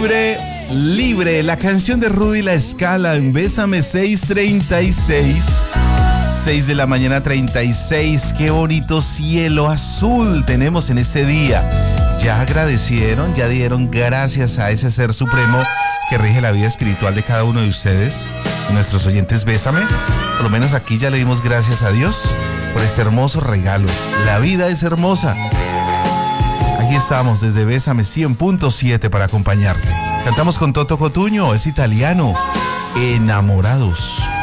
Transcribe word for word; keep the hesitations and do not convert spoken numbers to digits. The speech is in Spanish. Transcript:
libre, libre. La canción de Rudy La Escala en Bésame seis treinta y seis. seis de la mañana treinta y seis. Qué bonito cielo azul tenemos en este día. ¿Ya agradecieron? ¿Ya dieron gracias a ese ser supremo que rige la vida espiritual de cada uno de ustedes? Nuestros oyentes Bésame. Por lo menos aquí ya le dimos gracias a Dios por este hermoso regalo. La vida es hermosa. Aquí estamos desde Bésame cien punto siete para acompañarte. Cantamos con Toto Cotugno, es italiano. Enamorados.